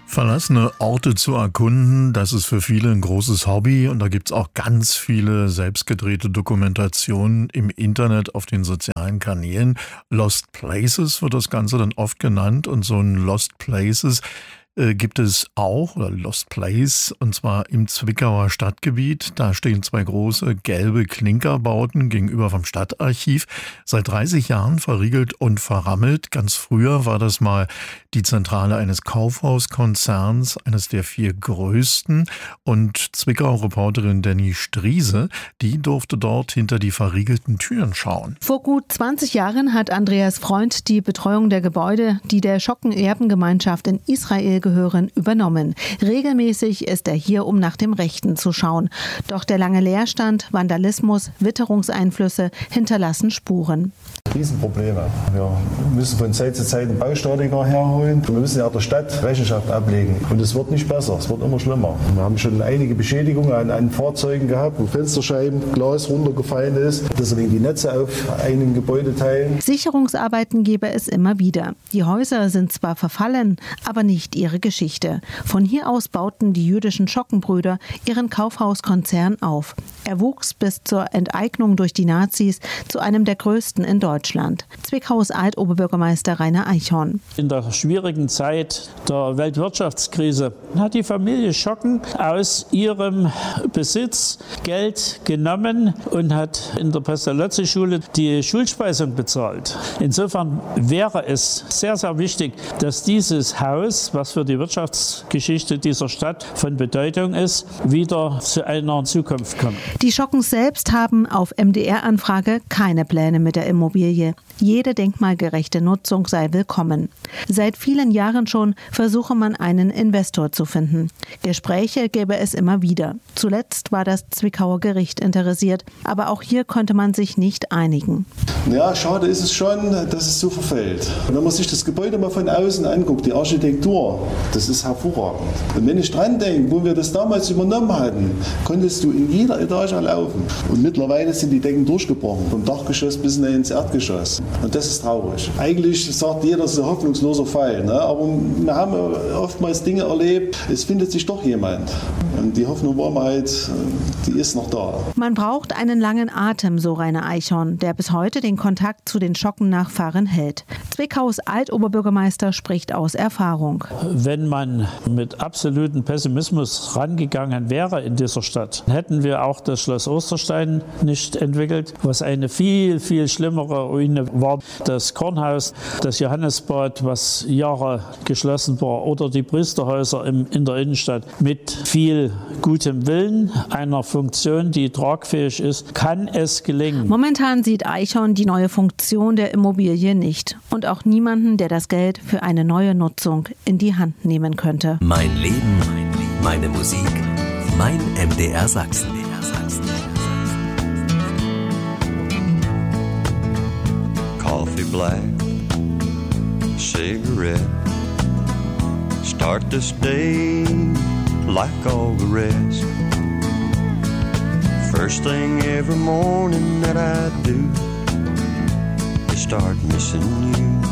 Verlassene Orte zu erkunden, das ist für viele ein großes Hobby und da gibt's auch ganz viele selbstgedrehte Dokumentationen im Internet auf den sozialen Kanälen. Lost Places wird das Ganze dann oft genannt und so ein Lost Places gibt es auch, oder Lost Place, und zwar im Zwickauer Stadtgebiet. Da stehen 2 große gelbe Klinkerbauten gegenüber vom Stadtarchiv. Seit 30 Jahren verriegelt und verrammelt. Ganz früher war das mal die Zentrale eines Kaufhauskonzerns, eines der 4 größten. Und Zwickau-Reporterin Danny Striese, die durfte dort hinter die verriegelten Türen schauen. Vor gut 20 Jahren hat Andreas Freund die Betreuung der Gebäude, die der Schocken-Erbengemeinschaft in Israel gehören, übernommen. Regelmäßig ist er hier, um nach dem Rechten zu schauen. Doch der lange Leerstand, Vandalismus, Witterungseinflüsse hinterlassen Spuren. Riesenprobleme. Wir müssen von Zeit zu Zeit einen Baustatiker herholen. Wir müssen ja der Stadt Rechenschaft ablegen. Und es wird nicht besser, es wird immer schlimmer. Wir haben schon einige Beschädigungen an Fahrzeugen gehabt, wo Fensterscheiben, Glas runtergefallen ist. Deswegen die Netze auf einigen Gebäudeteilen. Sicherungsarbeiten gebe es immer wieder. Die Häuser sind zwar verfallen, aber nicht ihre Geschichte. Von hier aus bauten die jüdischen Schockenbrüder ihren Kaufhauskonzern auf. Er wuchs bis zur Enteignung durch die Nazis zu einem der größten in Deutschland. Zwickaus Altoberbürgermeister Rainer Eichhorn. In der schwierigen Zeit der Weltwirtschaftskrise hat die Familie Schocken aus ihrem Besitz Geld genommen und hat in der Pestalozzi-Schule die Schulspeisung bezahlt. Insofern wäre es sehr, sehr wichtig, dass dieses Haus, was für die Wirtschaftsgeschichte dieser Stadt von Bedeutung ist, wieder zu einer Zukunft kommt. Die Schockens selbst haben auf MDR-Anfrage keine Pläne mit der Immobilie. Jede denkmalgerechte Nutzung sei willkommen. Seit vielen Jahren schon versuche man, einen Investor zu finden. Gespräche gäbe es immer wieder. Zuletzt war das Zwickauer Gericht interessiert, aber auch hier konnte man sich nicht einigen. Ja, schade ist es schon, dass es so verfällt. Und wenn man sich das Gebäude mal von außen anguckt, die Architektur, das ist hervorragend. Und wenn ich dran denke, wo wir das damals übernommen hatten, konntest du in jeder Etage laufen. Und mittlerweile sind die Decken durchgebrochen, vom Dachgeschoss bis ins Erdgeschoss. Und das ist traurig. Eigentlich sagt jeder, das ist ein hoffnungsloser Fall. Ne? Aber wir haben oftmals Dinge erlebt, es findet sich doch jemand. Und die Hoffnung war mal halt, die ist noch da. Man braucht einen langen Atem, so Rainer Eichhorn, der bis heute den Kontakt zu den Schocken-Nachfahren hält. Zwickaus Altoberbürgermeister spricht aus Erfahrung. Wenn man mit absolutem Pessimismus rangegangen wäre in dieser Stadt, hätten wir auch das Schloss Osterstein nicht entwickelt, was eine viel, viel schlimmere Ruine war. Das Kornhaus, das Johannesbad, was Jahre geschlossen war, oder die Priesterhäuser in der Innenstadt. Mit viel gutem Willen, einer Funktion, die tragfähig ist, kann es gelingen. Momentan sieht Eichhorn die neue Funktion der Immobilie nicht und auch niemanden, der das Geld für eine neue Nutzung in die Hand nehmen könnte. Mein Leben, meine Musik, mein MDR Sachsen. Coffee black, cigarette, start this day like all the rest. First thing every morning that I do is start missing you.